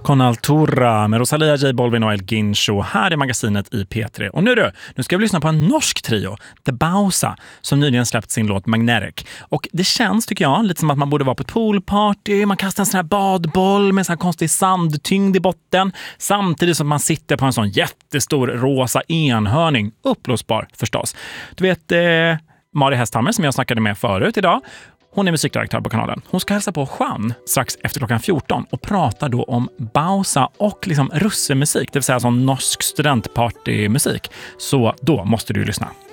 Con Altura med Rosalia J. Bolvin och El Gincho här i magasinet i P3. Och nu ska vi lyssna på en norsk trio, The Bausa, som nyligen släppt sin låt Magnetic. Och det känns, tycker jag, lite som att man borde vara på ett poolparty. Man kastar en sån här badboll med en sån här konstig sandtyngd i botten. Samtidigt som man sitter på en sån jättestor rosa enhörning. Upplåsbar förstås. Du vet, Mari Hästhammer som jag snackade med förut idag. Hon är musikdirektör på kanalen. Hon ska hälsa på Juan strax efter klockan 14 och pratar då om Bausa och liksom russemusik, det vill säga sån norsk studentpartymusik. Så då måste du lyssna.